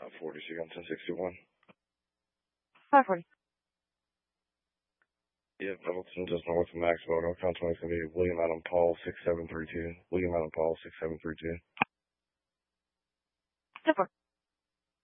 40, so you got 1061. 540. Yep, Middleton, just north of Maxwell. North Country is going to be William Adam Paul 6732. William Adam Paul 6732. 10-4.